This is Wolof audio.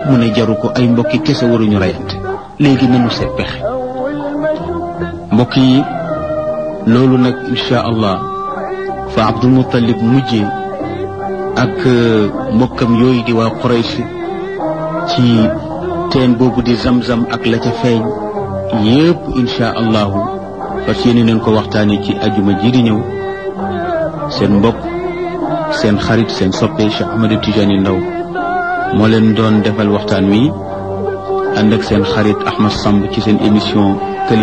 mu ne jaru ko, ay mbokki kese waruñu reyante, léegi nanu seet pexe. mbokk yi loolu nag insha allah fa Abdul Muttalib mujjee ak mbokkam yooyu di waa Quraysh ci teen boobu di Zamzam ak la ca feeñ yépp insha allahu fas yéene neen ko waxtaane ci ajuma ji di ñëw. seen mbokk seen xarit seen soppe Cheikh Ahmed Tidiane Ndao moo leen doon defal waxtaan wi ànd ak seen xarit Ahmed Samb ci seen émission